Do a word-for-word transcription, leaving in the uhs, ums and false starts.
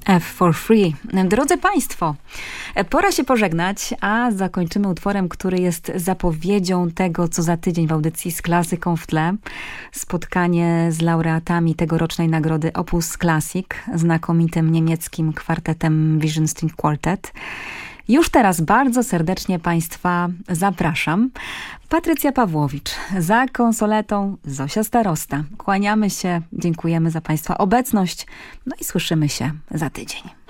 F for Free. Drodzy Państwo, pora się pożegnać, a zakończymy utworem, który jest zapowiedzią tego, co za tydzień w audycji z klasyką w tle. Spotkanie z laureatami tegorocznej nagrody Opus Classic, znakomitym niemieckim kwartetem Vision String Quartet. Już teraz bardzo serdecznie Państwa zapraszam. Patrycja Pawłowicz, za konsoletą Zosia Starosta. Kłaniamy się, dziękujemy za Państwa obecność, no i słyszymy się za tydzień.